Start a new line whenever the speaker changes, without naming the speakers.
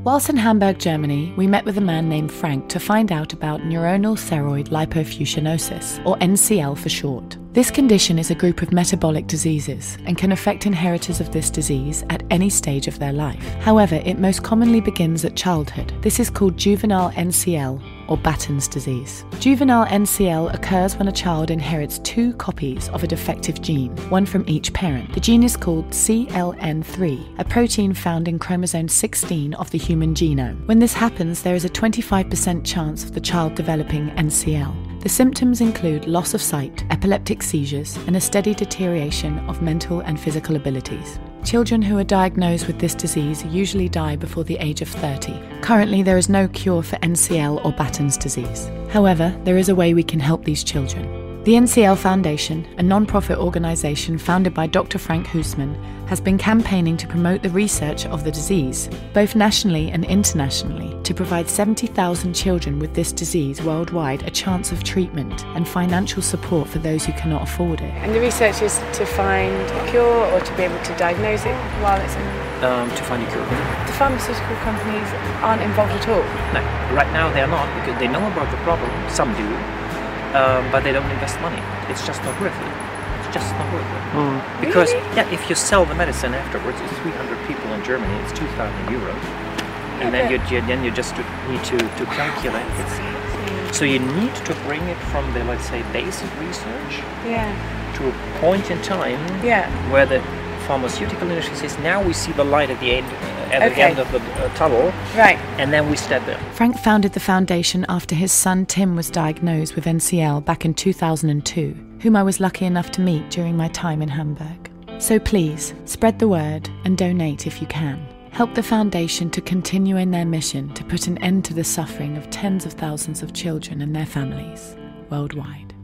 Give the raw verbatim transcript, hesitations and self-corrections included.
Whilst in Hamburg, Germany, we met with a man named Frank to find out about neuronal ceroid lipofuscinosis, or N C L for short. This condition is a group of metabolic diseases and can affect inheritors of this disease at any stage of their life. However, it most commonly begins at childhood. This is called juvenile N C L, or Batten's disease. Juvenile N C L occurs when a child inherits two copies of a defective gene, one from each parent. The gene is called C L N three, a protein found in chromosome sixteen of the human genome. When this happens, there is a twenty-five percent chance of the child developing N C L. The symptoms include loss of sight, epileptic seizures, and a steady deterioration of mental and physical abilities. Children who are diagnosed with this disease usually die before the age of thirty. Currently, there is no cure for N C L or Batten's disease. However, there is a way we can help these children. The N C L Foundation, a non-profit organisation founded by Doctor Frank Huesman, has been campaigning to promote the research of the disease, both nationally and internationally, to provide seventy thousand children with this disease worldwide a chance of treatment and financial support for those who cannot afford it.
And the research is to find a cure or to be able to diagnose it while it's in...
Um, to find a cure.
The pharmaceutical companies aren't involved at all?
No, right now they are not, because they know about the problem, some do, um, but they don't invest money. It's just not worth it. It's just not worth it.
Mm.
Because,
really?
yeah, if you sell the medicine afterwards, it's three hundred people in Germany, it's two thousand euros. And then you, you then you just need to, to calculate it. So you need to bring it from the, let's say, basic research
yeah.
to a point in time
yeah.
where the pharmaceutical industry says, now we see the light at the end, uh, at
okay.
the end of the uh, tunnel,
right.
and then we step in.
Frank founded the foundation after his son Tim was diagnosed with N C L back in two thousand two, whom I was lucky enough to meet during my time in Hamburg. So please, spread the word and donate if you can. Help the foundation to continue in their mission to put an end to the suffering of tens of thousands of children and their families worldwide.